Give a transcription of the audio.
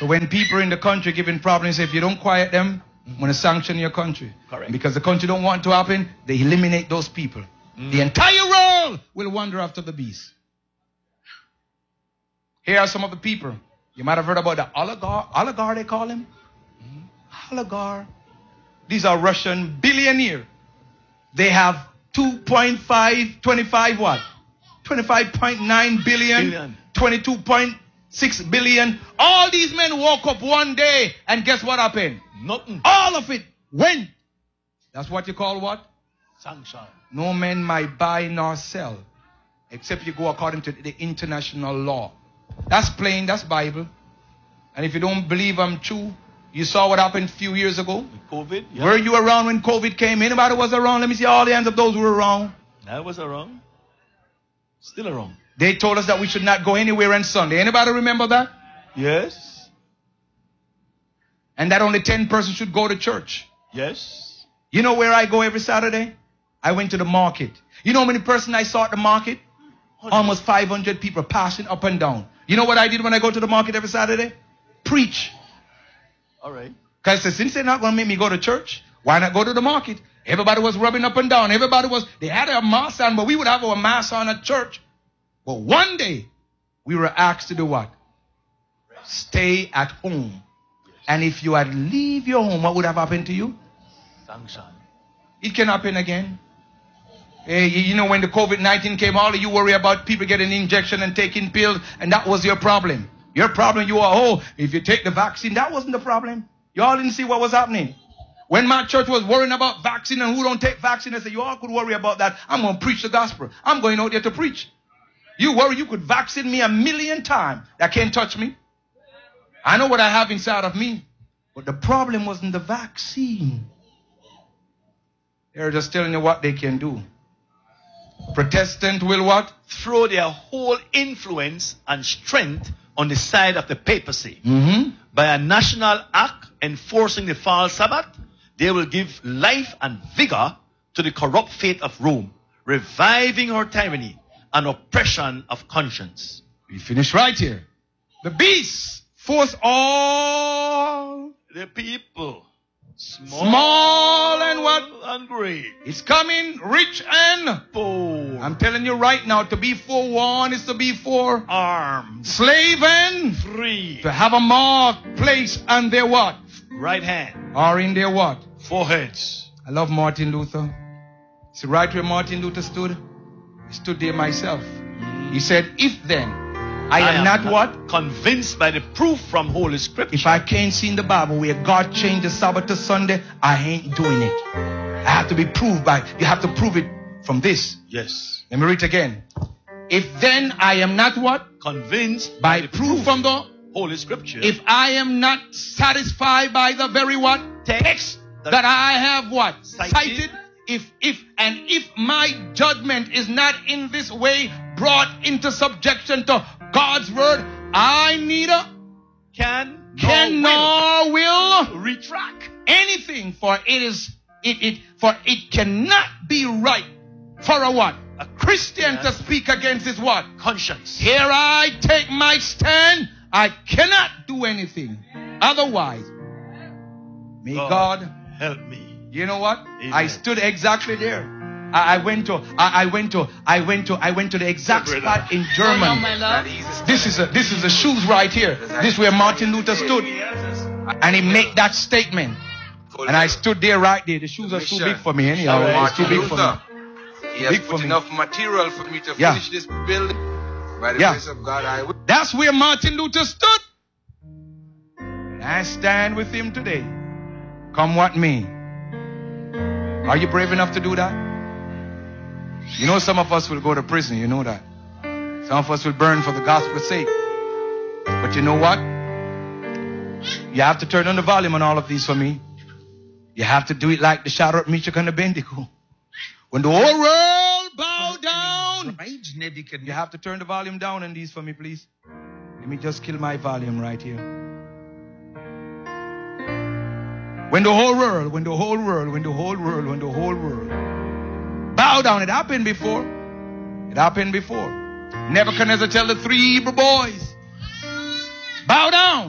So when people in the country giving problems, if you don't quiet them, I'm going to sanction your country. Correct. Because the country don't want to happen, they eliminate those people. The entire world will wander after the beast. Here are some of the people. You might have heard about the oligarch they call him. Oligarch. These are Russian billionaires. They have 25.9 billion, 22.6 billion. All these men woke up one day and guess what happened? Nothing. All of it went. That's what you call what? Sanction. No man might buy nor sell except you go according to the international law. That's plain, that's Bible. And if you don't believe I'm true, you saw what happened a few years ago. COVID? Yeah. Were you around when COVID came? Anybody was around? Let me see all the hands of those who were around. I was around. Still around. They told us that we should not go anywhere on Sunday. Anybody remember that? Yes. And that only 10 persons should go to church. Yes. You know where I go every Saturday? I went to the market. You know how many persons I saw at the market? Almost 500 people passing up and down. You know what I did when I go to the market every Saturday? Preach. All right. Because since they're not going to make me go to church, why not go to the market? Everybody was rubbing up and down. They had a mask on, but we would have our mask on at church. But one day, we were asked to do what? Stay at home. And if you had leave your home, what would have happened to you? Sanction. It can happen again. Hey, you know, when the COVID-19 came, all of you worry about people getting injection and taking pills, and that was your problem. Your problem, if you take the vaccine, that wasn't the problem. You all didn't see what was happening. When my church was worrying about vaccine and who don't take vaccine, I said, you all could worry about that. I'm going to preach the gospel. I'm going out there to preach. You worry you could vaccine me 1,000,000 times. That can't touch me. I know what I have inside of me. But the problem wasn't the vaccine. They're just telling you what they can do. Protestant will what? Throw their whole influence and strength on the side of the papacy. By a national act enforcing the false Sabbath, they will give life and vigor to the corrupt faith of Rome, reviving her tyranny and oppression of conscience. We finish right here. The beast force all the people, small and what? And great. It's coming, rich and poor. I'm telling you right now, to be forewarned is to be forearmed. Slave and free. To have a mark placed on their what? Right hand. Or in their what? Foreheads. I love Martin Luther. See, right where Martin Luther stood? I stood there myself. He said, if then I am not what? Convinced by the proof from Holy Scripture. If I can't see in the Bible where God changed the Sabbath to Sunday, I ain't doing it. I have to be proved by, you have to prove it from this. Yes. Let me read again. If then I am not what? Convinced by proof from the Holy Scripture. If I am not satisfied by the very what? Text that I have what? Cited. If my judgment is not in this way brought into subjection to God's word, I neither can nor will retract anything, for it cannot be right for a what? A Christian to speak against his what? Conscience. Here I take my stand. I cannot do anything otherwise. May God help me. You know what? Amen. I stood exactly there. I went to the exact spot in Germany. This is the shoes right here. This is where Martin Luther stood, and he made that statement. And I stood there right there. The shoes are too big for me anyhow. It's too big for me. He has put enough material for me to finish this building. By the grace of God, I will. That's where Martin Luther stood. And I stand with him today. Come what may. Are you brave enough to do that? You know, some of us will go to prison. You know that. Some of us will burn for the gospel's sake. But you know what? You have to turn on the volume on all of these for me. You have to do it like the Shadrach, Meshach, and Abednego. When the whole world bow down, you have to turn the volume down on these for me, please. Let me just kill my volume right here. When the whole world bow down. It happened before. Nebuchadnezzar tell the 3 Hebrew boys, bow down.